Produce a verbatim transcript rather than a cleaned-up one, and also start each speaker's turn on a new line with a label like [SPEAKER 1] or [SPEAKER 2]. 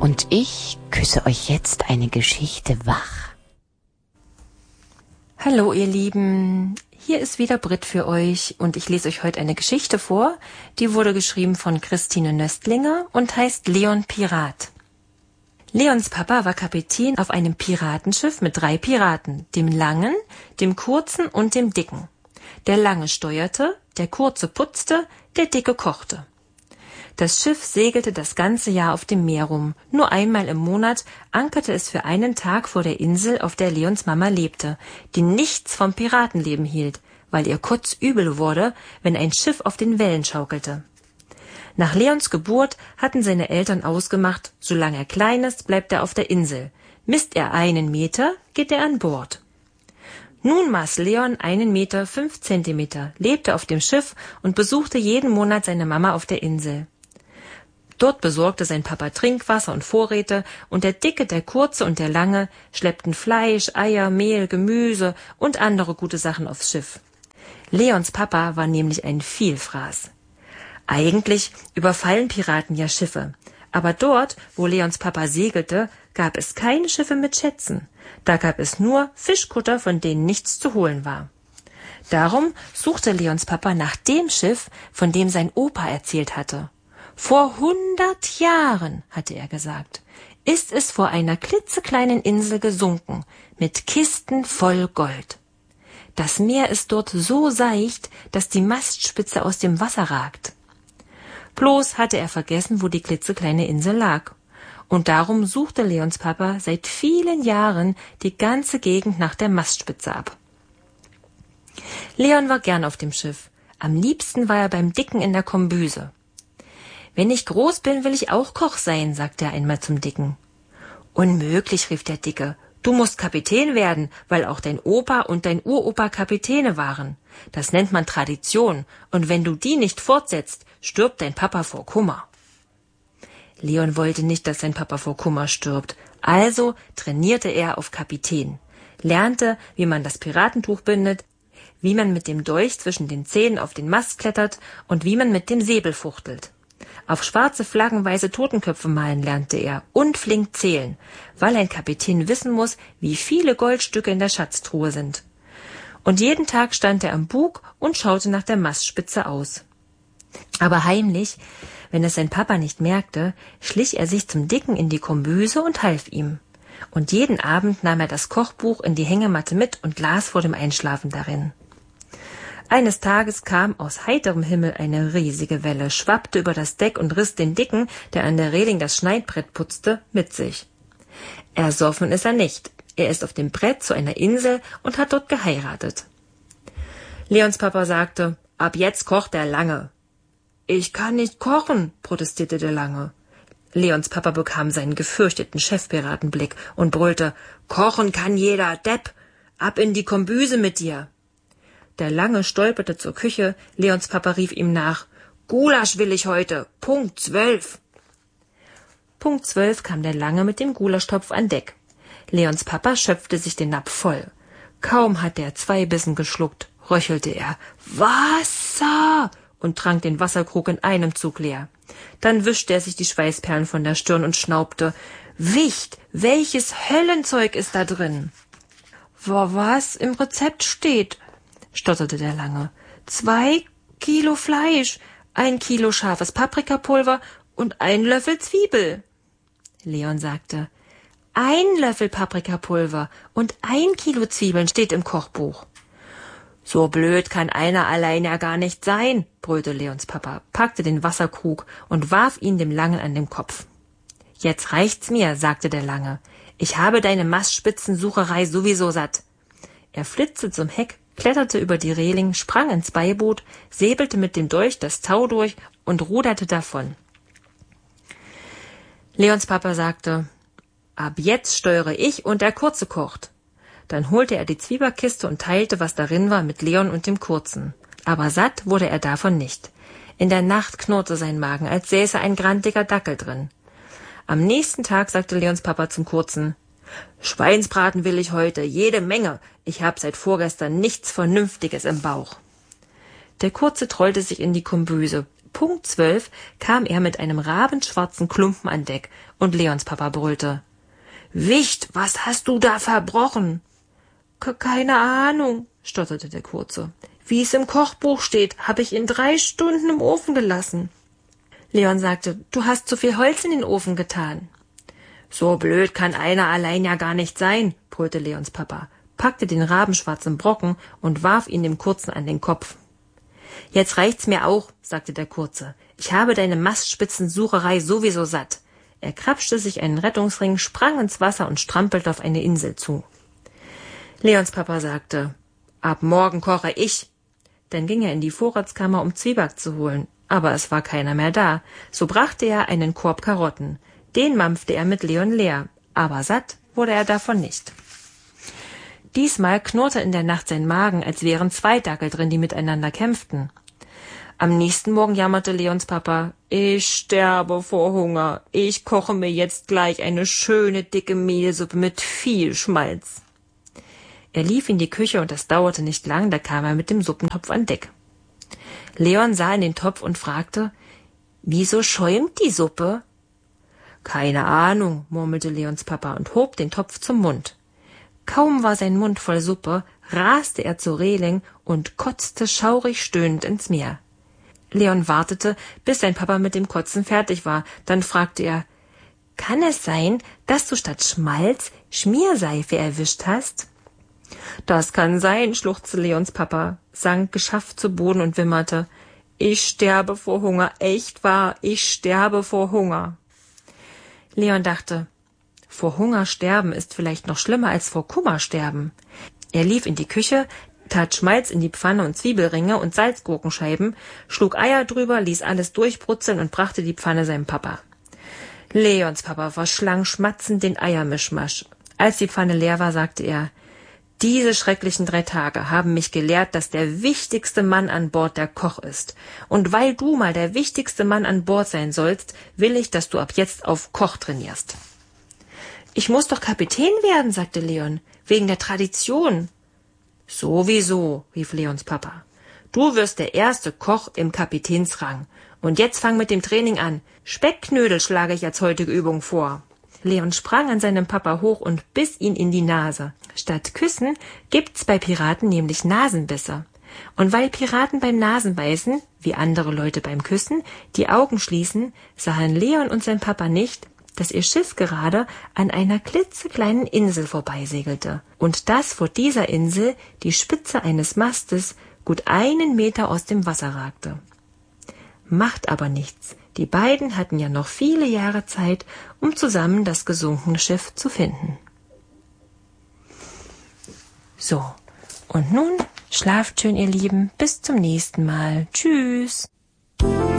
[SPEAKER 1] Und ich küsse euch jetzt eine Geschichte wach.
[SPEAKER 2] Hallo ihr Lieben, hier ist wieder Brit für euch und ich lese euch heute eine Geschichte vor, die wurde geschrieben von Christine Nöstlinger und heißt Leon Pirat. Leons Papa war Kapitän auf einem Piratenschiff mit drei Piraten, dem Langen, dem Kurzen und dem Dicken. Der Lange steuerte, der Kurze putzte, der Dicke kochte. Das Schiff segelte das ganze Jahr auf dem Meer rum. Nur einmal im Monat ankerte es für einen Tag vor der Insel, auf der Leons Mama lebte, die nichts vom Piratenleben hielt, weil ihr kotzübel wurde, wenn ein Schiff auf den Wellen schaukelte. Nach Leons Geburt hatten seine Eltern ausgemacht, solange er klein ist, bleibt er auf der Insel. Misst er einen Meter, geht er an Bord. Nun maß Leon einen Meter fünf Zentimeter, lebte auf dem Schiff und besuchte jeden Monat seine Mama auf der Insel. Dort besorgte sein Papa Trinkwasser und Vorräte, und der Dicke, der Kurze und der Lange schleppten Fleisch, Eier, Mehl, Gemüse und andere gute Sachen aufs Schiff. Leons Papa war nämlich ein Vielfraß. Eigentlich überfallen Piraten ja Schiffe, aber dort, wo Leons Papa segelte, gab es keine Schiffe mit Schätzen. Da gab es nur Fischkutter, von denen nichts zu holen war. Darum suchte Leons Papa nach dem Schiff, von dem sein Opa erzählt hatte. Vor hundert Jahren, hatte er gesagt, ist es vor einer klitzekleinen Insel gesunken, mit Kisten voll Gold. Das Meer ist dort so seicht, dass die Mastspitze aus dem Wasser ragt. Bloß hatte er vergessen, wo die klitzekleine Insel lag. Und darum suchte Leons Papa seit vielen Jahren die ganze Gegend nach der Mastspitze ab. Leon war gern auf dem Schiff. Am liebsten war er beim Dicken in der Kombüse. »Wenn ich groß bin, will ich auch Koch sein«, sagte er einmal zum Dicken. »Unmöglich«, rief der Dicke. »Du musst Kapitän werden, weil auch dein Opa und dein Uropa Kapitäne waren. Das nennt man Tradition, und wenn du die nicht fortsetzt, stirbt dein Papa vor Kummer.« Leon wollte nicht, dass sein Papa vor Kummer stirbt, also trainierte er auf Kapitän, lernte, wie man das Piratentuch bindet, wie man mit dem Dolch zwischen den Zähnen auf den Mast klettert und wie man mit dem Säbel fuchtelt. Auf schwarze Flaggen weiße Totenköpfe malen lernte er und flink zählen, weil ein Kapitän wissen muss, wie viele Goldstücke in der Schatztruhe sind. Und jeden Tag stand er am Bug und schaute nach der Mastspitze aus. Aber heimlich, wenn es sein Papa nicht merkte, schlich er sich zum Dicken in die Kombüse und half ihm. Und jeden Abend nahm er das Kochbuch in die Hängematte mit und las vor dem Einschlafen darin. Eines Tages kam aus heiterem Himmel eine riesige Welle, schwappte über das Deck und riss den Dicken, der an der Reling das Schneidbrett putzte, mit sich. Ersoffen ist er nicht. Er ist auf dem Brett zu einer Insel und hat dort geheiratet. Leons Papa sagte, ab jetzt kocht der Lange. »Ich kann nicht kochen«, protestierte der Lange. Leons Papa bekam seinen gefürchteten Chefpiratenblick und brüllte, »Kochen kann jeder, Depp! Ab in die Kombüse mit dir!« Der Lange stolperte zur Küche, Leons Papa rief ihm nach, »Gulasch will ich heute, Punkt zwölf!« Punkt zwölf kam der Lange mit dem Gulaschtopf an Deck. Leons Papa schöpfte sich den Napf voll. Kaum hatte er zwei Bissen geschluckt, röchelte er, »Wasser!« und trank den Wasserkrug in einem Zug leer. Dann wischte er sich die Schweißperlen von der Stirn und schnaubte, »Wicht, welches Höllenzeug ist da drin?« »Was im Rezept steht«, stotterte der Lange. »Zwei Kilo Fleisch, ein Kilo scharfes Paprikapulver und ein Löffel Zwiebel.« Leon sagte, »Ein Löffel Paprikapulver und ein Kilo Zwiebeln steht im Kochbuch.« »So blöd kann einer allein ja gar nicht sein«, brüllte Leons Papa, packte den Wasserkrug und warf ihn dem Langen an den Kopf. »Jetzt reicht's mir«, sagte der Lange. »Ich habe deine Mastspitzensucherei sowieso satt.« Er flitzte zum Heck, kletterte über die Reling, sprang ins Beiboot, säbelte mit dem Dolch das Tau durch und ruderte davon. Leons Papa sagte, »Ab jetzt steuere ich und der Kurze kocht.« Dann holte er die Zwiebackiste und teilte, was darin war, mit Leon und dem Kurzen. Aber satt wurde er davon nicht. In der Nacht knurrte sein Magen, als säße ein grantiger Dackel drin. Am nächsten Tag sagte Leons Papa zum Kurzen, »Schweinsbraten will ich heute, jede Menge. Ich hab seit vorgestern nichts Vernünftiges im Bauch.« Der Kurze trollte sich in die Kombüse, Punkt zwölf kam er mit einem rabenschwarzen Klumpen an Deck und Leons Papa brüllte: »Wicht, was hast du da verbrochen?« »Keine Ahnung«, stotterte der Kurze. »Wie es im Kochbuch steht, habe ich ihn drei Stunden im Ofen gelassen.« Leon sagte: »Du hast zu viel Holz in den Ofen getan.« »So blöd kann einer allein ja gar nicht sein«, brüllte Leons Papa, packte den rabenschwarzen Brocken und warf ihn dem Kurzen an den Kopf. »Jetzt reicht's mir auch«, sagte der Kurze. »Ich habe deine Mastspitzensucherei sowieso satt.« Er krapschte sich einen Rettungsring, sprang ins Wasser und strampelte auf eine Insel zu. Leons Papa sagte: »Ab morgen koche ich.« Dann ging er in die Vorratskammer, um Zwieback zu holen, aber es war keiner mehr da. So brachte er einen Korb Karotten. Den mampfte er mit Leon leer, aber satt wurde er davon nicht. Diesmal knurrte in der Nacht sein Magen, als wären zwei Dackel drin, die miteinander kämpften. Am nächsten Morgen jammerte Leons Papa: »Ich sterbe vor Hunger. Ich koche mir jetzt gleich eine schöne dicke Mehlsuppe mit viel Schmalz.« Er lief in die Küche und es dauerte nicht lang, da kam er mit dem Suppentopf an Deck. Leon sah in den Topf und fragte: »Wieso schäumt die Suppe?« »Keine Ahnung«, murmelte Leons Papa und hob den Topf zum Mund. Kaum war sein Mund voll Suppe, raste er zur Reling und kotzte schaurig stöhnend ins Meer. Leon wartete, bis sein Papa mit dem Kotzen fertig war. Dann fragte er: »Kann es sein, dass du statt Schmalz Schmierseife erwischt hast?« »Das kann sein«, schluchzte Leons Papa, sank geschafft zu Boden und wimmerte: »Ich sterbe vor Hunger, echt wahr, ich sterbe vor Hunger.« Leon dachte: Vor Hunger sterben ist vielleicht noch schlimmer als vor Kummer sterben. Er lief in die Küche, tat Schmalz in die Pfanne und Zwiebelringe und Salzgurkenscheiben, schlug Eier drüber, ließ alles durchbrutzeln und brachte die Pfanne seinem Papa. Leons Papa verschlang schmatzend den Eiermischmasch. Als die Pfanne leer war, sagte er: »Diese schrecklichen drei Tage haben mich gelehrt, dass der wichtigste Mann an Bord der Koch ist. Und weil du mal der wichtigste Mann an Bord sein sollst, will ich, dass du ab jetzt auf Koch trainierst.« »Ich muss doch Kapitän werden«, sagte Leon, »wegen der Tradition.« »Sowieso«, rief Leons Papa. »Du wirst der erste Koch im Kapitänsrang. Und jetzt fang mit dem Training an. Speckknödel schlage ich als heutige Übung vor.« Leon sprang an seinem Papa hoch und biss ihn in die Nase. Statt Küssen gibt's bei Piraten nämlich Nasenbisse. Und weil Piraten beim Nasenbeißen, wie andere Leute beim Küssen, die Augen schließen, sahen Leon und sein Papa nicht, dass ihr Schiff gerade an einer klitzekleinen Insel vorbeisegelte und dass vor dieser Insel die Spitze eines Mastes gut einen Meter aus dem Wasser ragte. Macht aber nichts, die beiden hatten ja noch viele Jahre Zeit, um zusammen das gesunkene Schiff zu finden. So, und nun schlaft schön, ihr Lieben, bis zum nächsten Mal. Tschüss.